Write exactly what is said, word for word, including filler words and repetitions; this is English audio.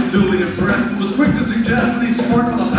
was duly impressed and was quick to suggest that he's smart for the